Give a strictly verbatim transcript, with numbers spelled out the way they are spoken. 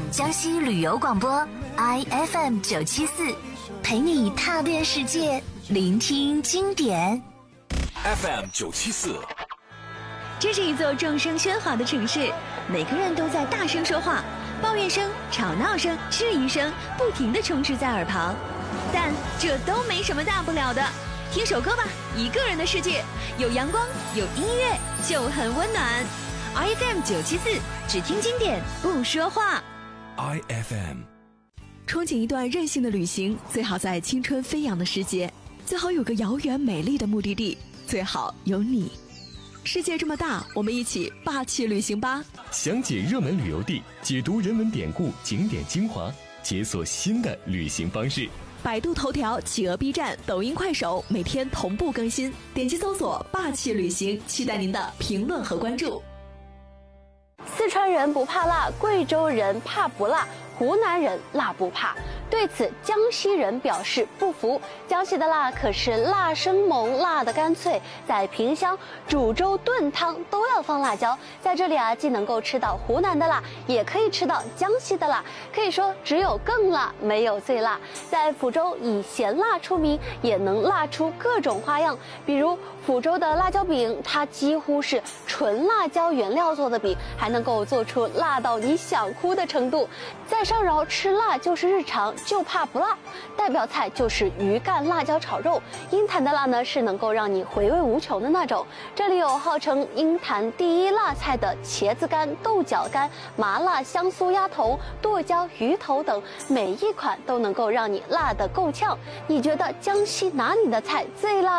江西旅游广播 I F M 九七四，陪你踏遍世界，聆听经典。 F M 九七四， 这是一座众声喧哗的城市，每个人都在大声说话，抱怨声、吵闹声、质疑声不停地充斥在耳旁。但这都没什么大不了的，听首歌吧，一个人的世界，有阳光，有音乐，就很温暖。I F M 九七四，只听经典，不说话。 I F M， 憧憬一段任性的旅行，最好在青春飞扬的时节，最好有个遥远美丽的目的地，最好有你。世界这么大，我们一起霸气旅行吧！ 详解热门旅游地，解读人文典故、景点精华，解锁新的旅行方式。 百度头条、企鹅 B 站、抖音、快手每天同步更新，点击搜索“霸气旅行”，期待您的评论和关注。 四川人不怕辣，贵州人怕不辣，湖南人辣不怕。对此，江西人表示不服。江西的辣可是辣生猛，辣的干脆，在萍乡煮粥炖汤都要放辣椒。在这里啊，既能够吃到湖南的辣，也可以吃到江西的辣，可以说只有更辣，没有最辣。在福州以咸辣出名，也能辣出各种花样。比如福州的辣椒饼，它几乎是纯辣椒原料做的饼，还能够做出辣到你想哭的程度。在上饶吃辣就是日常，就怕不辣。代表菜就是鱼干辣椒炒肉，鹰潭的辣呢是能够让你回味无穷的那种。这里有号称鹰潭第一辣菜的茄子干、豆角干、麻辣香酥鸭头、剁椒鱼头等，每一款都能够让你辣得够呛。你觉得江西哪里的菜最辣？